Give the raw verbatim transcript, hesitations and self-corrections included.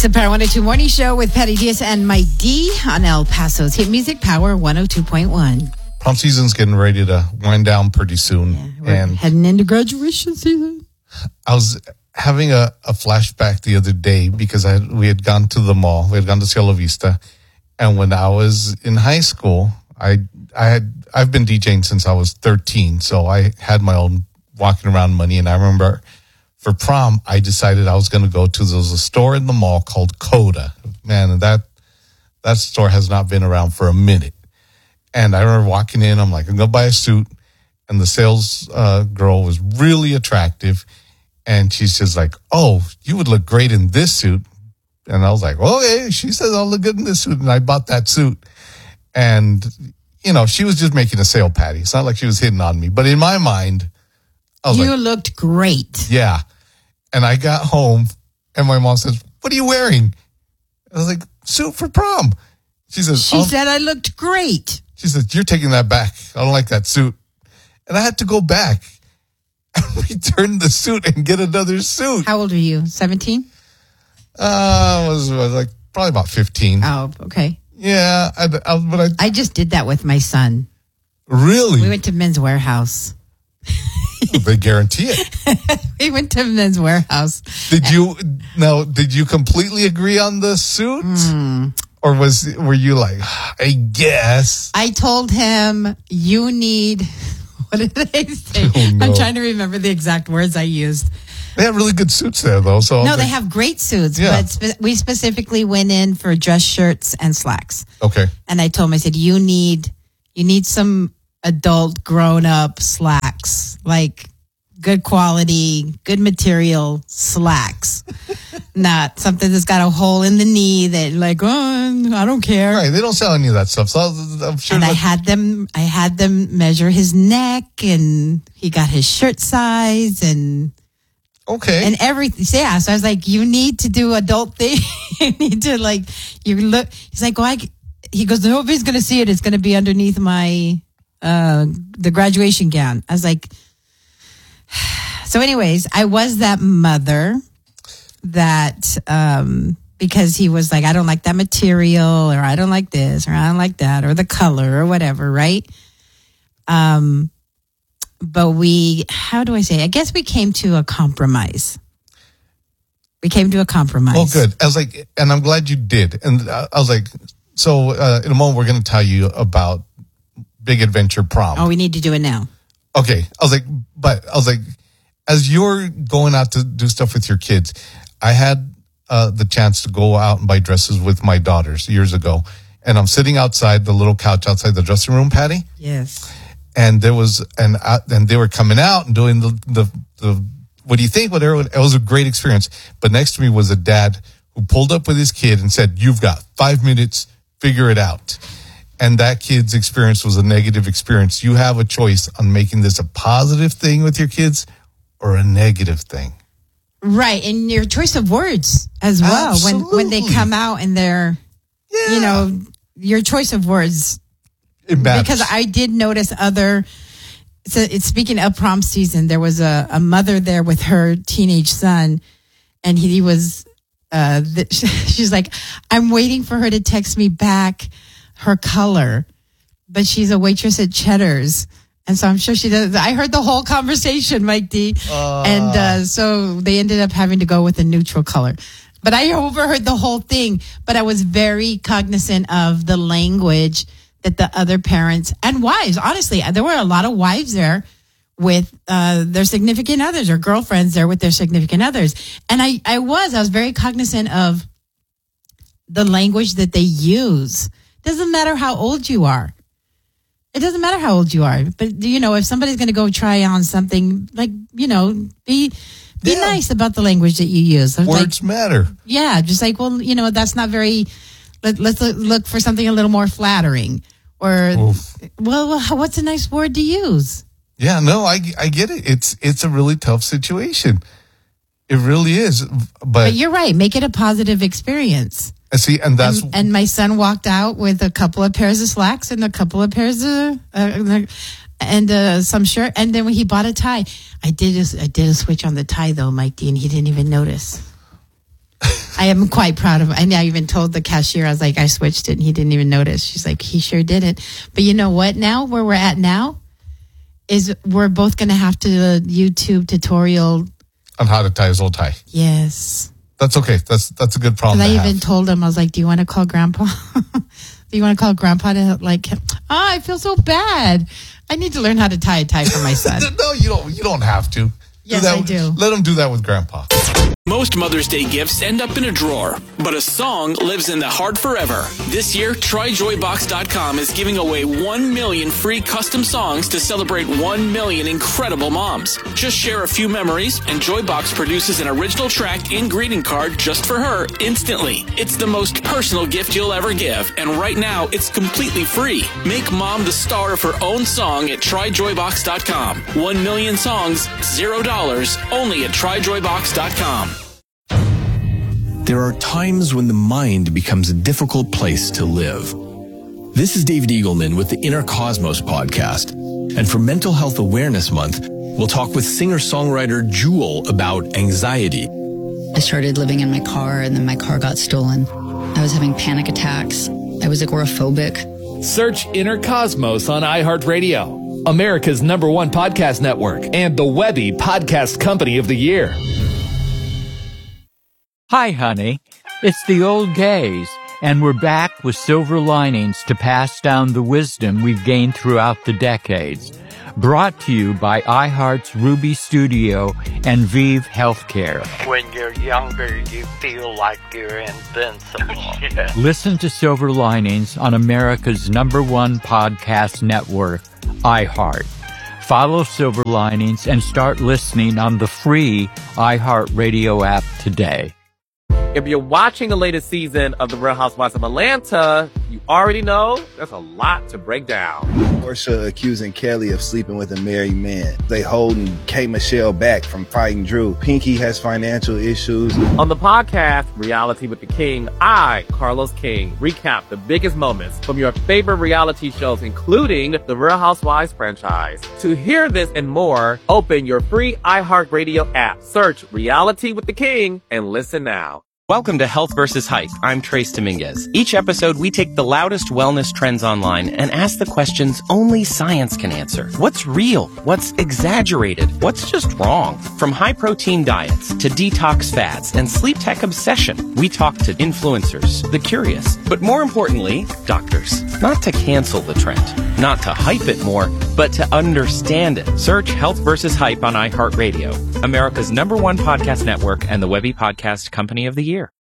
the Power one oh two Morning Show with Patty Diaz and Mike D on El Paso's Hit Music Power one oh two point one. Prom season's getting ready to wind down pretty soon. Yeah, we're and heading into graduation season. I was having a, a flashback the other day because I we had gone to the mall. We had gone to Cielo Vista. And when I was in high school, I I had I've been DJing since I was thirteen, so I had my own walking around money. And I remember for prom, I decided I was going to go to there's a store in the mall called Coda. Man, and that that store has not been around for a minute. And I remember walking in, I'm like, I'm going to buy a suit. And the sales uh, girl was really attractive. And she's just like, oh, you would look great in this suit. And I was like, okay, she says I'll look good in this suit. And I bought that suit. And, you know, she was just making a sale, Patty. It's not like she was hitting on me. But in my mind, I was you like, looked great. yeah. And I got home and my mom says, what are you wearing? I was like, suit for prom. She says, She oh. said I looked great. She says, you're taking that back. I don't like that suit. And I had to go back and return the suit and get another suit. How old are you? seventeen? Uh, I was, I was like probably about fifteen. Oh, okay. Yeah. I, I, but I, I just did that with my son. really? We went to Men's Warehouse. They guarantee it. We went to Men's Warehouse. Did you, no, did you completely agree on the suit? Mm. Or was, were you like, I guess? I told him, you need, what did I say? Oh, no. I'm trying to remember the exact words I used. They have really good suits there, though. So No, like, they have great suits, Yeah. but spe- we specifically went in for dress shirts and slacks. okay. And I told him, I said, you need, you need some adult grown up slacks, like good quality, good material slacks, not something that's got a hole in the knee that like, oh, I don't care. Right. They don't sell any of that stuff. So I'm sure. And I that- had them, I had them measure his neck, and he got his shirt size and okay. and everything. So, yeah, so I was like, you need to do adult thing. You need to like, you look. He's like, well, I, he goes, nobody's going to see it. It's going to be underneath my uh the graduation gown. I was like, so anyways, I was that mother that um because he was like, I don't like that material, or I don't like this, or I don't like that, or the color, or whatever, right? Um but we, how do I say, I guess we came to a compromise. We came to a compromise. Oh, good. I was like, and I'm glad you did. And I was like, so uh, in a moment, we're going to tell you about Big Adventure Prom. Oh, we need to do it now. Okay. I was like, but I was like, as you're going out to do stuff with your kids, I had uh, the chance to go out and buy dresses with my daughters years ago. And I'm sitting outside the little couch outside the dressing room, Patty. Yes. And there was, and uh, and they were coming out and doing the, the, the, what do you think? Whatever. It was a great experience. But next to me was a dad who pulled up with his kid and said, you've got five minutes, figure it out. And that kid's experience was a negative experience. You have a choice on making this a positive thing with your kids or a negative thing. Right. And your choice of words as well. Absolutely. When when they come out and they're, Yeah. you know, your choice of words. It matters. Because I did notice other, so it's speaking of prom season, there was a, a mother there with her teenage son, and he, he was, uh, the, she's like, I'm waiting for her to text me back her color, but she's a waitress at Cheddar's. And so I'm sure she does. I heard the whole conversation, Mike D. Uh, and uh, so they ended up having to go with a neutral color. But I overheard the whole thing. But I was very cognizant of the language that the other parents and wives, honestly, there were a lot of wives there with uh, their significant others or girlfriends there with their significant others. And I, I was, I was very cognizant of the language that they use. Doesn't matter how old you are. It doesn't matter how old you are. But, you know, if somebody's going to go try on something, like, you know, be be Yeah. nice about the language that you use. Words like, matter. yeah, just like, well, you know, that's not very, let, let's look for something a little more flattering. Or, Oof. well, well, how- what's a nice word to use? Yeah, no, I, I get it. It's it's a really tough situation. It really is. But, But you're right. Make it a positive experience. I see, and that's And, and my son walked out with a couple of pairs of slacks and a couple of pairs of, uh, and uh, some shirt. And then when he bought a tie, I did a, I did a switch on the tie though, Mike D, and he didn't even notice. I I am quite proud of it. And I even told the cashier, I was like, I switched it and he didn't even notice. She's like, he sure didn't. But you know what now, where we're at now, is we're both going to have to do a YouTube tutorial. On how to tie his little tie. Yes. That's okay. That's that's a good problem to I have. even told him, I was like, do you want to call Grandpa? Do you want to call Grandpa to like, oh, I feel so bad. I need to learn how to tie a tie for my son. No, you don't. You don't have to. Yes, do that, I do. Let him do that with Grandpa. Most Mother's Day gifts end up in a drawer, but a song lives in the heart forever. This year, Try Joy Box dot com is giving away one million free custom songs to celebrate one million incredible moms. Just share a few memories, and Joybox produces an original track and greeting card just for her instantly. It's the most personal gift you'll ever give, and right now, it's completely free. Make mom the star of her own song at Try Joy Box dot com. One million songs, zero dollars, only at Try Joy Box dot com. There are times when the mind becomes a difficult place to live. This is David Eagleman with the Inner Cosmos podcast. And for Mental Health Awareness Month, we'll talk with singer-songwriter Jewel about anxiety. I started living in my car and then my car got stolen. I was having panic attacks. I was agoraphobic. Search Inner Cosmos on iHeartRadio, America's number one podcast network, and the Webby Podcast Company of the Year. Hi, honey. It's the old gays, and we're back with silver linings to pass down the wisdom we've gained throughout the decades. Brought to you by iHeart's Ruby Studio and Vive Healthcare. When you're younger, you feel like you're invincible. Yeah. Listen to Silver Linings on America's number one podcast network, iHeart. Follow Silver Linings and start listening on the free iHeartRadio app today. If you're watching the latest season of The Real Housewives of Atlanta, you already know there's a lot to break down. Porsha accusing Kelly of sleeping with a married man. They holding K. Michelle back from fighting Drew. Pinky has financial issues. On the podcast, Reality with the King, I, Carlos King, recap the biggest moments from your favorite reality shows, including the Real Housewives franchise. To hear this and more, open your free iHeartRadio app, search Reality with the King, and listen now. Welcome to Health versus. Hype. I'm Trace Dominguez. Each episode, we take the loudest wellness trends online and ask the questions only science can answer. What's real? What's exaggerated? What's just wrong? From high-protein diets to detox fads and sleep tech obsession, we talk to influencers, the curious, but more importantly, doctors. Not to cancel the trend, not to hype it more, but to understand it. Search Health versus. Hype on iHeartRadio, America's number one podcast network and the Webby Podcast Company of the Year.